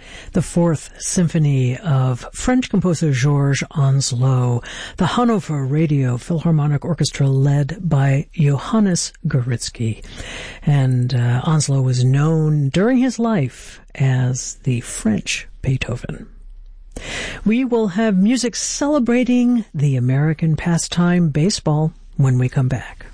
the Fourth Symphony of French composer Georges Onslow, the Hanover Radio Philharmonic Orchestra led by Johannes Goritzky. And Onslow was known during his life as the French Beethoven. We will have music celebrating the American pastime baseball when we come back.